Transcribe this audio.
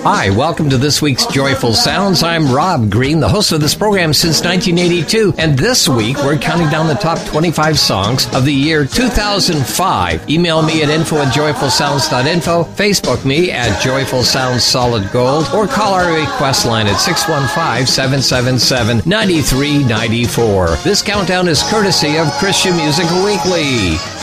Hi, welcome to this week's Joyful Sounds. I'm Rob Green, the host of this program since 1982, and this week we're counting down the top 25 songs of the year 2005. Email me at info@joyfulsounds.info, Facebook me at Joyful Sounds Solid Gold, or call our request line at 615-777-9394. This countdown is courtesy of Christian Music Weekly.